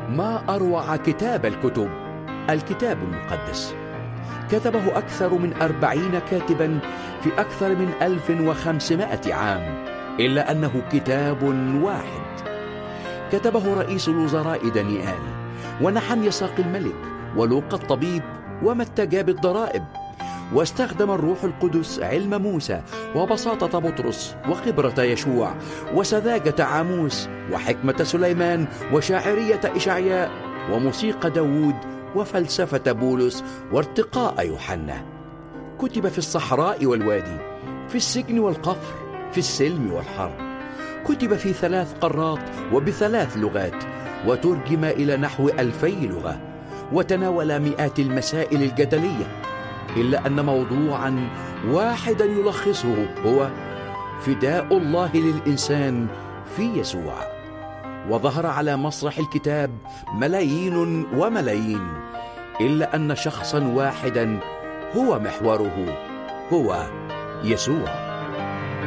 ما أروع كتاب الكتب، الكتاب المقدس. كتبه أكثر من 40 كاتبا في أكثر من 1500 عام، إلا أنه كتاب واحد. كتبه رئيس الوزراء دانيال، ونحميا ساقي الملك، ولوقا الطبيب، ومتى جاب الضرائب. واستخدم الروح القدس علم موسى، وبساطة بطرس، وخبرة يشوع، وسذاجة عاموس، وحكمة سليمان، وشاعرية إشعياء، وموسيقى داود، وفلسفة بولس، وارتقاء يوحنا. كتب في الصحراء والوادي، في السجن والقفر، في السلم والحرب. كتب في 3 قارات وب3 لغات، وترجم إلى نحو 2000 لغة، وتناول مئات المسائل الجدلية، إلا أن موضوعا واحدا يلخصه هو فداء الله للإنسان في يسوع. وظهر على مسرح الكتاب ملايين وملايين، إلا أن شخصا واحدا هو محوره، هو يسوع.